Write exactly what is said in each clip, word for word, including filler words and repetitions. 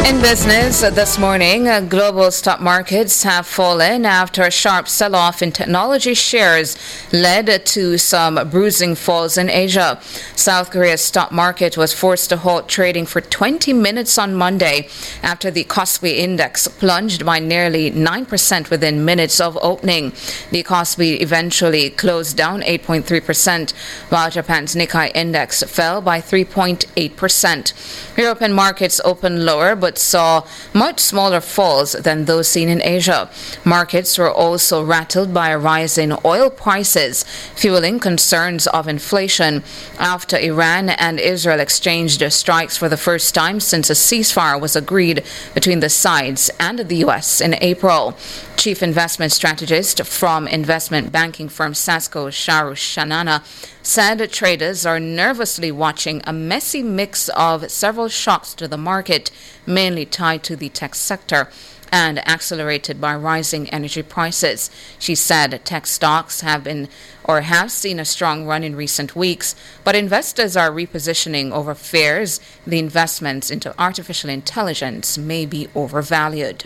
In business this morning, uh, global stock markets have fallen after a sharp sell-off in technology shares led to some bruising falls in Asia. South Korea's stock market was forced to halt trading for twenty minutes on Monday after the Kospi index plunged by nearly nine percent within minutes of opening. The Kospi eventually closed down eight point three percent, while Japan's Nikkei index fell by three point eight percent. European markets opened lower but saw much smaller falls than those seen in Asia. Markets were also rattled by a rise in oil prices, fueling concerns of inflation after Iran and Israel exchanged strikes for the first time since a ceasefire was agreed between the sides and the U S in April. Chief investment strategist from investment banking firm Sasco, Sharu Shanana, said traders are nervously watching a messy mix of several shocks to the market, mainly tied to the tech sector and accelerated by rising energy prices. She said tech stocks have been or have seen a strong run in recent weeks, but investors are repositioning over fears the investments into artificial intelligence may be overvalued.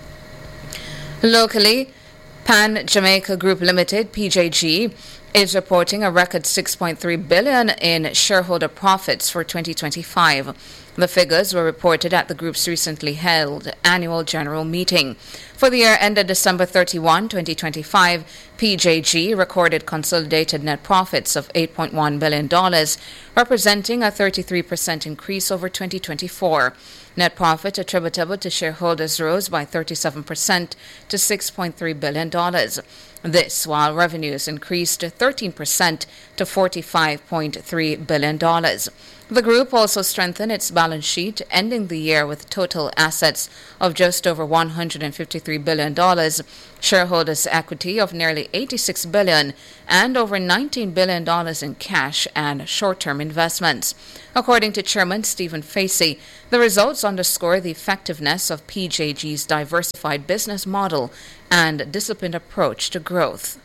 Locally, Pan Jamaica Group Limited, P J G, is reporting a record six point three billion dollars in shareholder profits for twenty twenty-five. The figures were reported at the group's recently held annual general meeting. For the year ended December thirty-first, twenty twenty-five, P J G recorded consolidated net profits of eight point one billion dollars, representing a thirty-three percent increase over twenty twenty-four. Net profit attributable to shareholders rose by thirty-seven percent to six point three billion dollars. This while revenues increased thirteen percent to forty-five point three billion dollars. The group also strengthened its balance sheet, ending the year with total assets of just over one hundred fifty-three billion dollars, shareholders' equity of nearly eighty-six billion dollars, and over nineteen billion dollars in cash and short-term investments. According to Chairman Stephen Facey, the results underscore the effectiveness of P J G's diversified business model and disciplined approach to growth.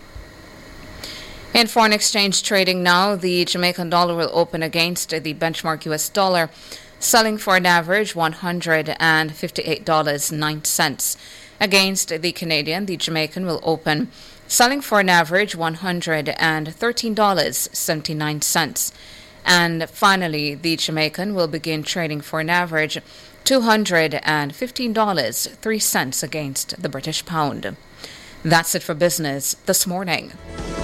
In foreign exchange trading now, the Jamaican dollar will open against the benchmark U S dollar, selling for an average one hundred fifty-eight dollars and nine cents. Against the Canadian, the Jamaican will open selling for an average one hundred thirteen dollars and seventy-nine cents. And finally, the Jamaican will begin trading for an average two hundred fifteen dollars and three cents against the British pound. That's it for business this morning.